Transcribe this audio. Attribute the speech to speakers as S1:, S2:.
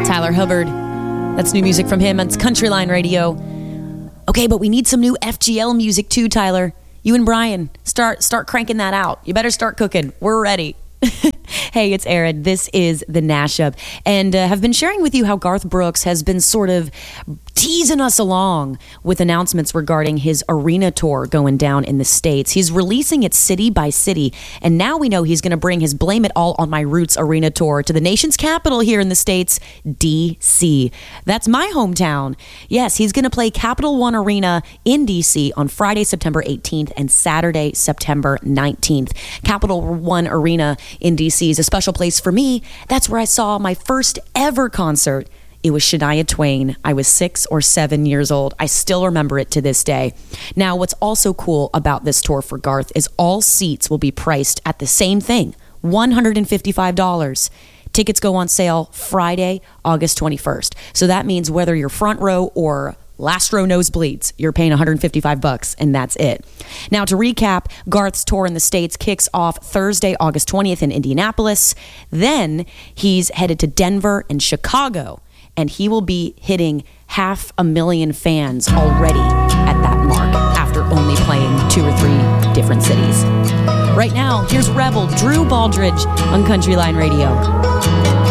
S1: Tyler Hubbard. That's new music from him on Countryline Radio. Okay, but we need some new FGL music too, Tyler. You and Brian, start cranking that out. You better start cooking. We're ready. Hey, it's Erin. This is The Nash Up, and have been sharing with you how Garth Brooks has been sort of teasing us along with announcements regarding his arena tour going down in the States. He's releasing it city by city, and now we know he's going to bring his Blame It All on My Roots arena tour to the nation's capital here in the States, D.C. That's my hometown. Yes, he's going to play Capital One Arena in D.C. on Friday, September 18th and Saturday, September 19th. Capital One Arena in D.C. is a special place for me. That's where I saw my first ever concert. It was Shania Twain. I was 6 or 7 years old. I still remember it to this day. Now, what's also cool about this tour for Garth is all seats will be priced at the same thing, $155. Tickets go on sale Friday, August 21st. So that means whether you're front row or last row nosebleeds, you're paying $155, and that's it. Now, to recap, Garth's tour in the States kicks off Thursday, August 20th in Indianapolis. Then he's headed to Denver and Chicago, and he will be hitting 500,000 fans already at that mark after only playing 2 or 3 different cities. Right now, here's Rebel, Drew Baldridge on Countryline Radio.